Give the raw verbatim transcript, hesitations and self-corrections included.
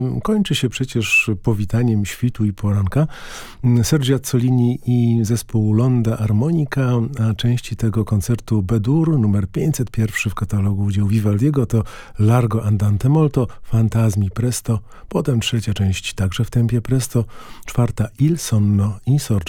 Kończy się przecież powitaniem świtu i poranka. Sergio Azzolini i zespół L'Onda Armonica, a części tego koncertu B-dur numer pięćset jeden w katalogu dzieł Vivaldiego to Largo Andante Molto, Fantasmi Presto, potem trzecia część także w tempie presto, czwarta Il Sonno Insorge